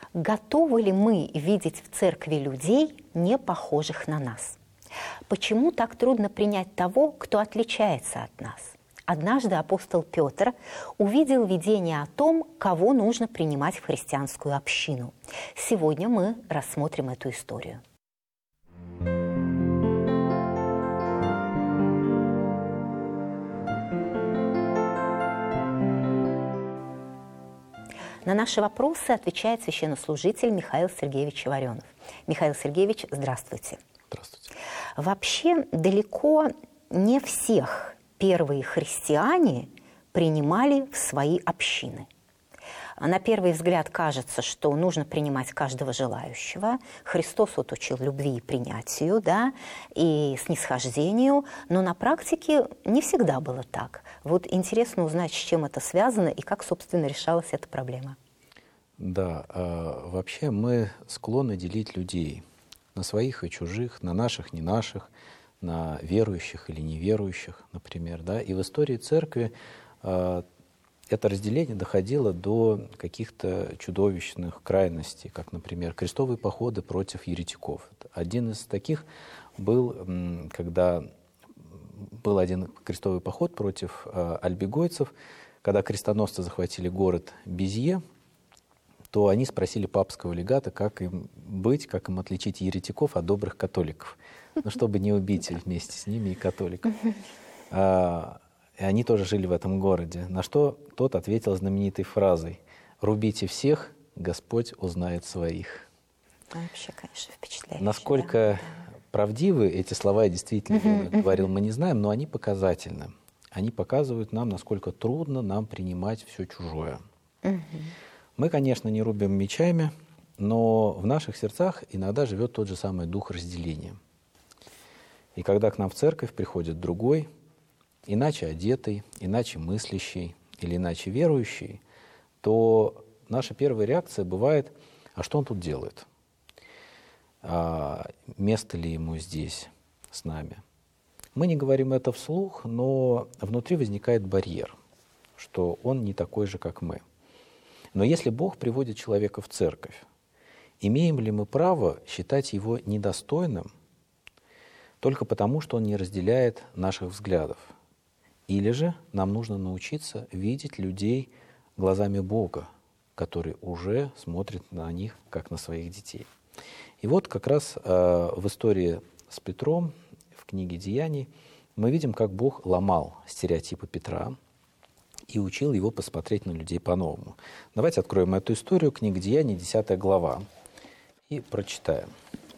Готовы ли мы видеть в церкви людей, не похожих на нас? Почему так трудно принять того, кто отличается от нас? Однажды апостол Петр увидел видение о том, кого нужно принимать в христианскую общину. Сегодня мы рассмотрим эту историю. На наши вопросы отвечает священнослужитель Михаил Сергеевич Варенов. Михаил Сергеевич, здравствуйте. Здравствуйте. Вообще далеко не всех первые христиане принимали в свои общины. На первый взгляд кажется, что нужно принимать каждого желающего. Христос вот учил любви и принятию, да, и снисхождению, но на практике не всегда было так. Вот интересно узнать, с чем это связано и как, собственно, решалась эта проблема. Да, вообще мы склонны делить людей на своих и чужих, на наших, не наших, на верующих или неверующих, например, да. И в истории церкви это разделение доходило до каких-то чудовищных крайностей, как, например, крестовые походы против еретиков. Один из таких был, когда был один крестовый поход против альбегойцев, когда крестоносцы захватили город Безье, то они спросили папского легата, как им быть, как им отличить еретиков от добрых католиков, ну, чтобы не убить вместе с ними и католиков. И они тоже жили в этом городе. На что тот ответил знаменитой фразой: «Рубите всех, Господь узнает своих». Вообще, конечно, впечатляюще. Насколько правдивы эти слова и действительно говорил, мы не знаем, но они показательны. Они показывают нам, насколько трудно нам принимать все чужое. Мы, конечно, не рубим мечами, но в наших сердцах иногда живет тот же самый дух разделения. И когда к нам в церковь приходит другой, иначе одетый, иначе мыслящий или иначе верующий, то наша первая реакция бывает: а что он тут делает? Место ли ему здесь с нами? Мы не говорим это вслух, но внутри возникает барьер, что он не такой же, как мы. Но если Бог приводит человека в церковь, имеем ли мы право считать его недостойным только потому, что он не разделяет наших взглядов? Или же нам нужно научиться видеть людей глазами Бога, который уже смотрит на них, как на своих детей? И вот как раз в истории с Петром, в книге «Деяний», мы видим, как Бог ломал стереотипы Петра и учил его посмотреть на людей по-новому. Давайте откроем эту историю, книга «Деяний», 10 глава, и прочитаем.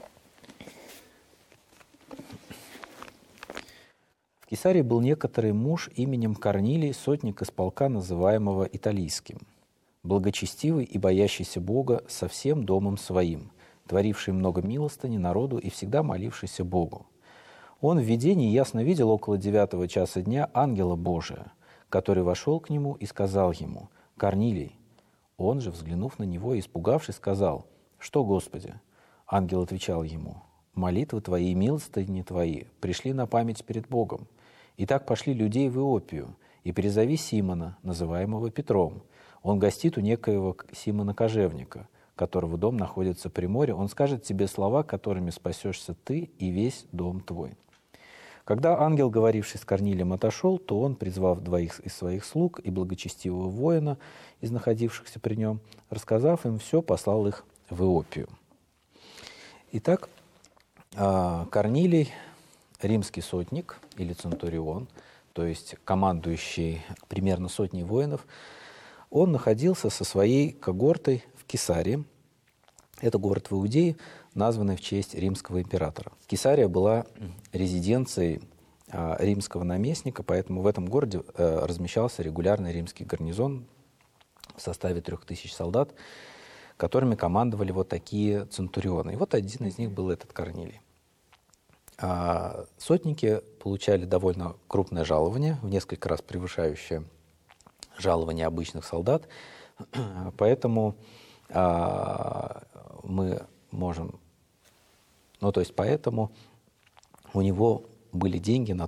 В Кесарии был некоторый муж именем Корнилий, сотник из полка, называемого Италийским, благочестивый и боящийся Бога со всем домом своим, творивший много милостыни народу и всегда молившийся Богу. Он в видении ясно видел около 9 часа дня ангела Божия, который вошел к нему и сказал ему: «Корнилий». Он же, взглянув на него и испугавшись, сказал: «Что, Господи?» Ангел отвечал ему: «Молитвы твои и милостыни твои пришли на память перед Богом. Итак, пошли людей в Иопию, и призови Симона, называемого Петром. Он гостит у некоего Симона Кожевника, которого дом находится при море. Он скажет тебе слова, которыми спасешься ты и весь дом твой». Когда ангел, говоривший с Корнилием, отошел, то он, призвав 2 из своих слуг и благочестивого воина, из находившихся при нем, рассказав им все, послал их в Иопию. Итак, Корнилий, римский сотник или центурион, то есть командующий примерно сотней воинов, он находился со своей когортой в Кесарии. Это город в Иудее, названный в честь римского императора. Кесария была резиденцией римского наместника, поэтому в этом городе размещался регулярный римский гарнизон в составе 3000 солдат, которыми командовали вот такие центурионы. И вот один из них был этот Корнилий. Сотники получали довольно крупное жалование, в несколько раз превышающее жалование обычных солдат, поэтому мы можем, поэтому у него были деньги на